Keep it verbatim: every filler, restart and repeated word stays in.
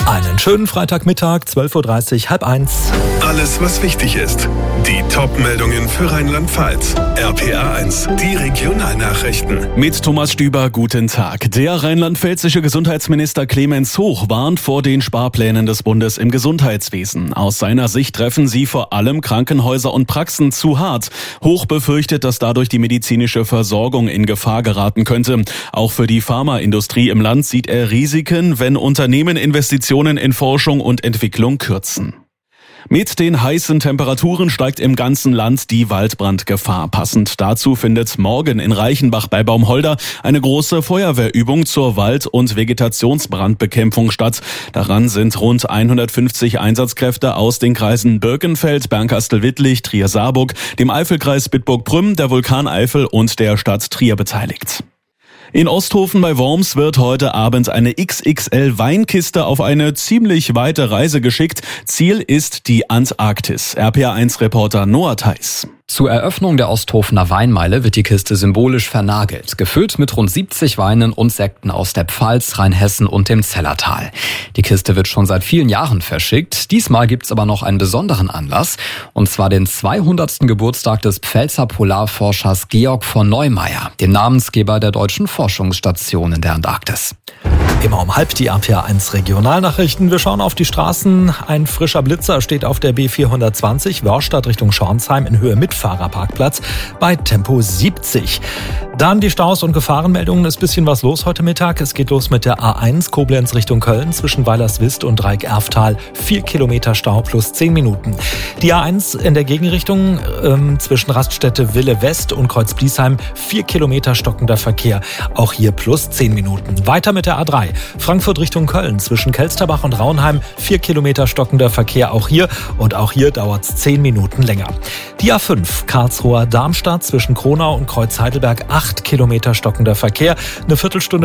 Einen schönen Freitagmittag, zwölf Uhr dreißig, halb eins. Alles, was wichtig ist. Die Top-Meldungen für Rheinland-Pfalz. R P A eins, die Regionalnachrichten. Mit Thomas Stüber, guten Tag. Der rheinland-pfälzische Gesundheitsminister Clemens Hoch warnt vor den Sparplänen des Bundes im Gesundheitswesen. Aus seiner Sicht treffen sie vor allem Krankenhäuser und Praxen zu hart. Hoch befürchtet, dass dadurch die medizinische Versorgung in Gefahr geraten könnte. Auch für die Pharmaindustrie im Land sieht er Risiken, wenn Unternehmen Investitionen in Forschung und Entwicklung kürzen. Mit den heißen Temperaturen steigt im ganzen Land die Waldbrandgefahr. Passend dazu findet morgen in Reichenbach bei Baumholder eine große Feuerwehrübung zur Wald- und Vegetationsbrandbekämpfung statt. Daran sind rund hundertfünfzig Einsatzkräfte aus den Kreisen Birkenfeld, Bernkastel-Wittlich, Trier-Saarburg, dem Eifelkreis Bitburg-Prüm, der Vulkaneifel und der Stadt Trier beteiligt. In Osthofen bei Worms wird heute Abend eine X X L-Weinkiste auf eine ziemlich weite Reise geschickt. Ziel ist die Antarktis. R P A eins Reporter Noah Theis. Zur Eröffnung der Osthofener Weinmeile wird die Kiste symbolisch vernagelt, gefüllt mit rund siebzig Weinen und Sekten aus der Pfalz, Rheinhessen und dem Zellertal. Die Kiste wird schon seit vielen Jahren verschickt. Diesmal gibt's aber noch einen besonderen Anlass, und zwar den zweihundertsten Geburtstag des Pfälzer Polarforschers Georg von Neumeier, dem Namensgeber der deutschen Forschungsstation in der Antarktis. Immer um halb die R P A eins Regionalnachrichten. Wir schauen auf die Straßen. Ein frischer Blitzer steht auf der B vierhundertzwanzig Wörstadt Richtung Schornsheim in Höhe Mitfahrerparkplatz bei Tempo siebzig. Dann die Staus und Gefahrenmeldungen. Ist ein bisschen was los heute Mittag. Es geht los mit der A eins Koblenz Richtung Köln zwischen Weilerswist und Dreieck-Erftal. Vier Kilometer Stau plus zehn Minuten. Die A eins in der Gegenrichtung ähm, zwischen Raststätte Wille West und Kreuz-Bliesheim. Vier Kilometer stockender Verkehr. Auch hier plus zehn Minuten. Weiter mit der A drei. Frankfurt Richtung Köln zwischen Kelsterbach und Raunheim. Vier Kilometer stockender Verkehr auch hier. Und auch hier dauert es zehn Minuten länger. Die A fünf Karlsruher Darmstadt zwischen Kronau und Kreuz Heidelberg. Acht Kilometer stockender Verkehr. Eine Viertelstunde